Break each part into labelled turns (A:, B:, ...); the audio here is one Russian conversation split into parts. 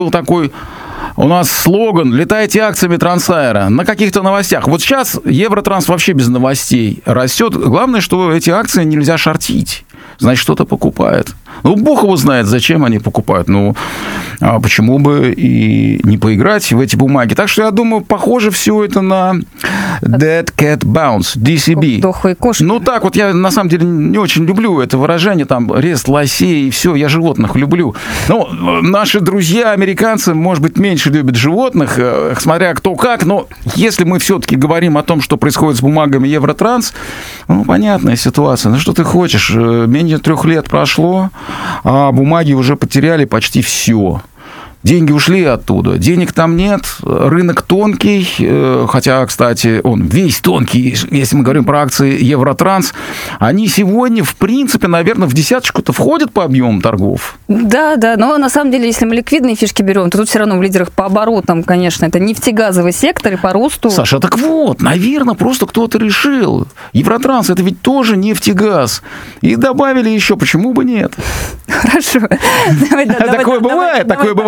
A: был такой у нас слоган «Летайте акциями Трансайра» на каких-то новостях. Вот сейчас Евротранс вообще без новостей растет. Главное, что эти акции нельзя шортить. Значит, кто-то покупает. Ну, бог его знает, зачем они покупают. Ну, почему бы и не поиграть в эти бумаги. Так что, я думаю, похоже все это на Dead Cat Bounce, DCB.
B: Дохлые кошки.
A: Ну, так вот, я на самом деле не очень люблю это выражение, там, рест лосей и все, я животных люблю. Ну, наши друзья, американцы, может быть, меньше любят животных, смотря кто как, но если мы все-таки говорим о том, что происходит с бумагами Евротранс, ну, понятная ситуация. Ну, что ты хочешь? Менее 3 лет прошло, а бумаги уже потеряли почти все. Деньги ушли оттуда, денег там нет, рынок тонкий, хотя, кстати, он весь тонкий, если мы говорим про акции Евротранс, они сегодня, в принципе, наверное, в десяточку-то входят по объемам торгов.
B: Да, но на самом деле, если мы ликвидные фишки берем, то тут все равно в лидерах по оборотам, конечно, это нефтегазовый сектор и по росту.
A: Саша, так вот, наверное, просто кто-то решил. Евротранс – это ведь тоже нефтегаз. И добавили еще, почему бы нет?
B: Хорошо.
A: Такое бывает.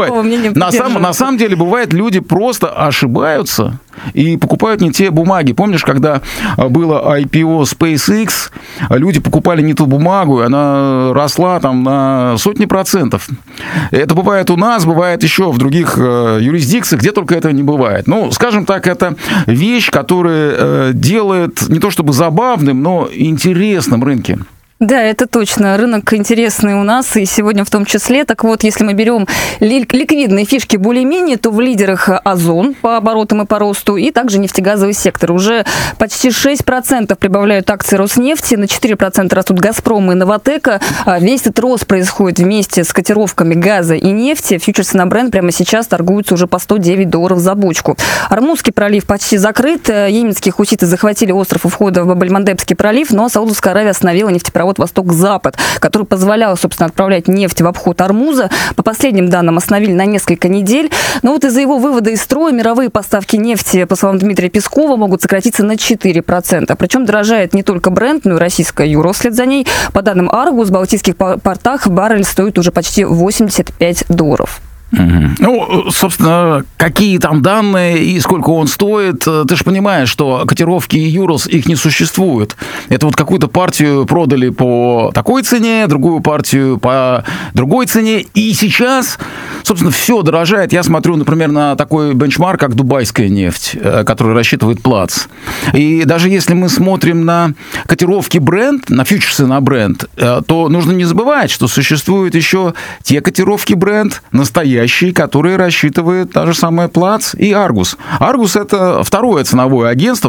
A: На самом деле, бывает, люди просто ошибаются и покупают не те бумаги. Помнишь, когда было IPO SpaceX, люди покупали не ту бумагу, и она росла там на сотни процентов. Это бывает у нас, бывает еще в других юрисдикциях, где только это не бывает. Ну, скажем так, это вещь, которая делает не то чтобы забавным, но интересным рынки.
B: Да, это точно. Рынок интересный у нас, и сегодня в том числе. Так вот, если мы берем ликвидные фишки более-менее, то в лидерах Озон по оборотам и по росту, и также нефтегазовый сектор. Уже почти 6% прибавляют акции Роснефти, на 4% растут Газпром и Новатэка. Весь этот рост происходит вместе с котировками газа и нефти. Фьючерсы на Брент прямо сейчас торгуются уже по $109 за бочку. Армузский пролив почти закрыт. Йеменские хуситы захватили остров у входа в Баб-эль-Мандебский пролив, но Саудовская Аравия остановила нефтепровод Восток-Запад, который позволял, собственно, отправлять нефть в обход Ормуза. По последним данным, остановили на несколько недель. Но вот из-за его вывода из строя мировые поставки нефти, по словам Дмитрия Пескова, могут сократиться на 4%. Причем дорожает не только Брент, но и российская Юра вслед за ней. По данным Аргус, в балтийских портах баррель стоит уже почти $85.
A: Ну, собственно, какие там данные и сколько он стоит, ты же понимаешь, что котировки Юрос, их не существует. Это вот какую-то партию продали по такой цене, другую партию по другой цене, и сейчас, собственно, все дорожает. Я смотрю, например, на такой бенчмарк, как дубайская нефть, который рассчитывает Плац. И даже если мы смотрим на котировки Brent, на фьючерсы на Brent, то нужно не забывать, что существуют еще те котировки Brent, настоящие, которые рассчитывает та же самая Плац и Аргус. Аргус – это второе ценовое агентство,